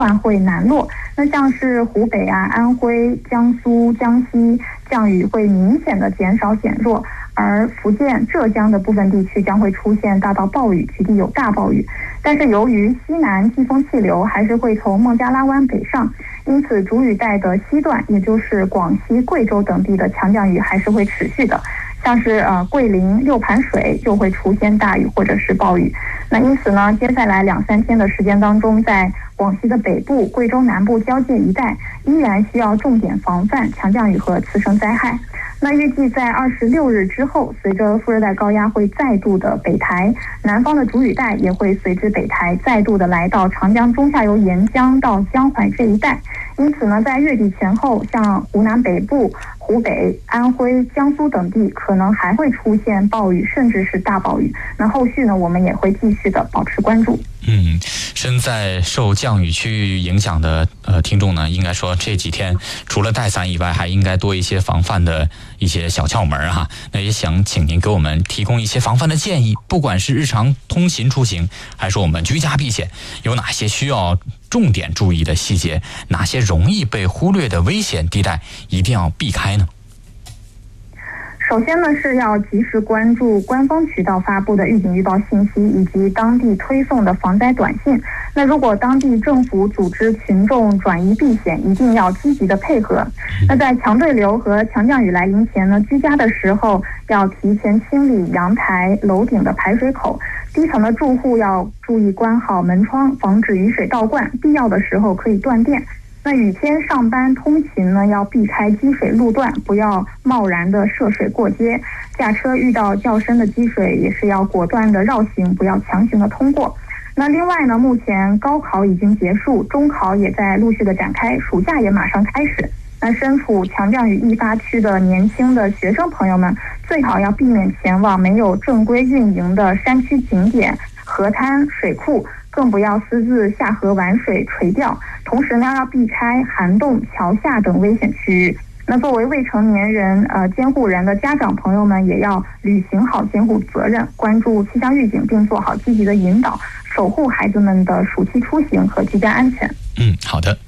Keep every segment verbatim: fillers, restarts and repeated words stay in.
段会南落。那像是湖北啊、安徽、江苏、江西，降雨会明显的减少减弱，而福建、浙江的部分地区将会出现大到暴雨，局地有大暴雨。但是由于西南季风气流还是会从孟加拉湾北上，因此主雨带的西段，也就是广西、贵州等地的强降雨还是会持续的。像是呃桂林、六盘水就会出现大雨或者是暴雨。那因此呢，接下来两三天的时间当中，在广西的北部、贵州南部交界一带，依然需要重点防范强降雨和次生灾害。那预计在二十六日之后，随着副热带高压会再度的北抬，南方的主雨带也会随之北抬，再度的来到长江中下游沿江到江淮这一带。因此呢，在月底前后，像湖南北部、湖北、安徽、江苏等地可能还会出现暴雨，甚至是大暴雨。那后续呢，我们也会继续的保持关注。 嗯，身在受降雨区域影响的呃听众呢，应该说这几天除了带伞以外，还应该多一些防范的一些小窍门哈。那也想请您给我们提供一些防范的建议，不管是日常通勤出行，还是我们居家避险，有哪些需要重点注意的细节，哪些容易被忽略的危险地带一定要避开呢？ 首先呢，是要及时关注官方渠道发布的预警预报信息，以及当地推送的防灾短信。那如果当地政府组织群众转移避险，一定要积极的配合。那在强对流和强降雨来临前呢，居家的时候要提前清理阳台、楼顶的排水口，低层的住户要注意关好门窗，防止雨水倒灌，必要的时候可以断电。那雨天上班通勤呢，要避开积水路段，不要贸然的涉水过街。驾车遇到较深的积水，也是要果断的绕行，不要强行的通过。那另外呢，目前高考已经结束，中考也在陆续的展开，暑假也马上开始。那身处强降雨易发区的年轻的学生朋友们，最好要避免前往没有正规运营的山区景点、河滩、水库，更不要私自下河玩水、垂钓。同时呢，要避开涵洞、桥下等危险区域。那作为未成年人、呃监护人的家长朋友们，也要履行好监护责任，关注气象预警，并做好积极的引导，守护孩子们的暑期出行和居家安全。 嗯，好的。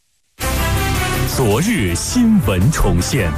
昨日新闻重现，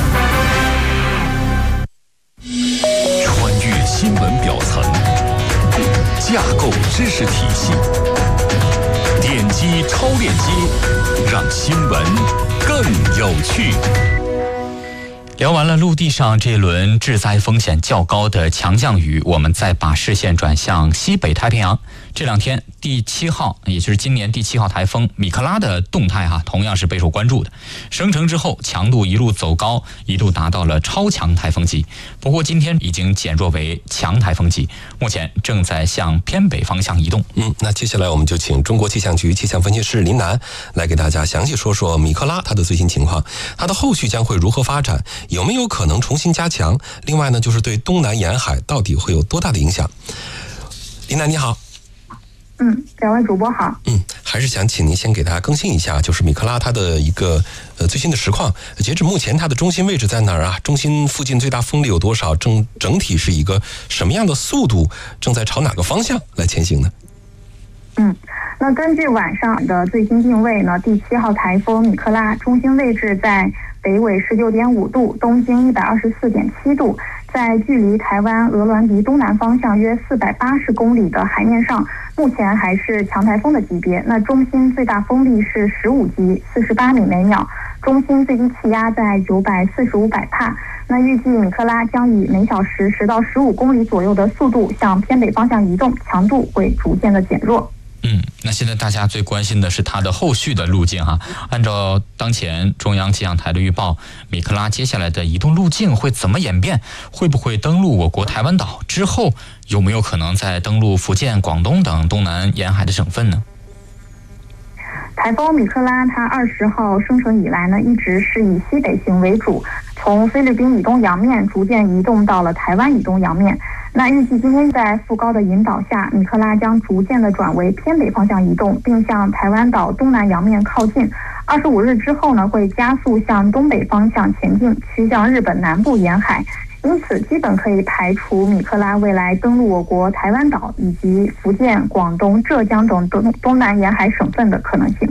穿越新闻表层，架构知识体系，点击超链接，让新闻更有趣。 聊完了陆地上这轮致灾风险较高的强降雨，我们再把视线转向西北太平洋。这两天第七号，也就是今年第七号台风米克拉的动态哈、啊，同样是备受关注的。生成之后，强度一路走高，一度达到了超强台风级。不过今天已经减弱为强台风级，目前正在向偏北方向移动。 嗯，那接下来我们就请中国气象局气象分析师林楠来给大家详细说说米克拉它的最新情况，它的后续将会如何发展，有没有可能重新加强？另外呢，就是对东南沿海到底会有多大的影响？林楠你好。 嗯，两位主播好。 嗯，还是想请您先给大家更新一下，就是米克拉它的一个呃最新的实况。截至目前，它的中心位置在哪儿啊？中心附近最大风力有多少？整整体是一个什么样的速度？正在朝哪个方向来前行呢？ 嗯，那根据晚上的最新定位呢，第七号台风米克拉中心位置在北纬十九点五度，东经一百二十四点七度，在距离台湾鹅銮鼻东南方向约四百八十公里的海面上，目前还是强台风的级别。那中心最大风力是十五级，四十八米每秒，中心最低气压在九百四十五百帕。那预计米克拉将以每小时十到十五公里左右的速度向偏北方向移动，强度会逐渐的减弱。 嗯，那现在大家最关心的是它的后续的路径哈。按照当前中央气象台的预报，米克拉接下来的移动路径会怎么演变？会不会登陆我国台湾岛？之后有没有可能再登陆福建、广东等东南沿海的省份呢？ 台风米克拉它二十号生成以来呢，一直是以西北行为主，从菲律宾以东洋面逐渐移动到了台湾以东洋面。那预计今天在副高的引导下，米克拉将逐渐的转为偏北方向移动，并向台湾岛东南洋面靠近。二十五日之后呢，会加速向东北方向前进，趋向日本南部沿海。因此，基本可以排除米克拉未来登陆我国台湾岛以及福建、广东、浙江等东东南沿海省份的可能性。